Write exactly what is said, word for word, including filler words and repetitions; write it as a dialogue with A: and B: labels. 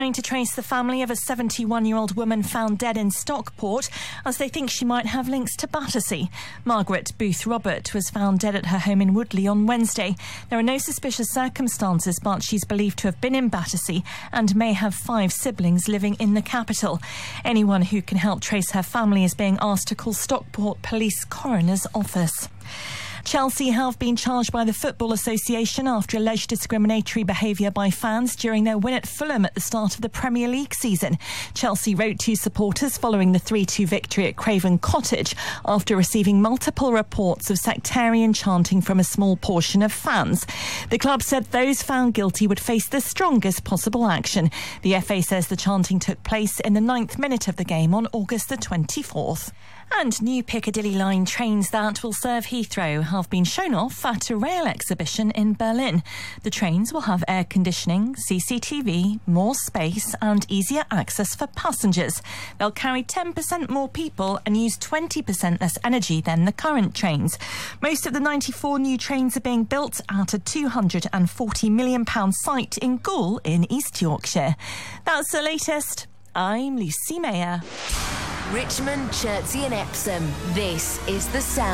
A: Trying to trace the family of a seventy-one-year-old woman found dead in Stockport as they think she might have links to Battersea. Margaret Booth Robert was found dead at her home in Woodley on Wednesday. There are no suspicious circumstances, but she's believed to have been in Battersea and may have five siblings living in the capital. Anyone who can help trace her family is being asked to call Stockport Police Coroner's Office. Chelsea have been charged by the Football Association after alleged discriminatory behaviour by fans during their win at Fulham at the start of the Premier League season. Chelsea wrote to supporters following the three two victory at Craven Cottage after receiving multiple reports of sectarian chanting from a small portion of fans. The club said those found guilty would face the strongest possible action. The F A says the chanting took place in the ninth minute of the game on August the twenty-fourth. And new Piccadilly line trains that will serve Heathrow have been shown off at a rail exhibition in Berlin. The trains will have air conditioning, C C T V, more space and easier access for passengers. They'll carry ten percent more people and use twenty percent less energy than the current trains. Most of the ninety-four new trains are being built at a two hundred forty million pounds site in Goole in East Yorkshire. That's the latest. I'm Lucy Mayer.
B: Richmond, Chertsey and Epsom. This is The Sound.